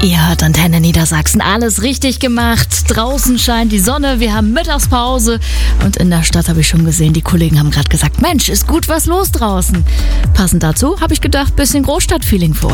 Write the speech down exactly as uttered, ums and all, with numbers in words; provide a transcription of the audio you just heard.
Ihr hört Antenne Niedersachsen. Alles richtig gemacht. Draußen scheint die Sonne. Wir haben Mittagspause. Und in der Stadt habe ich schon gesehen, die Kollegen haben gerade gesagt, Mensch, ist gut was los draußen. Passend dazu habe ich gedacht, bisschen Großstadtfeeling für uns.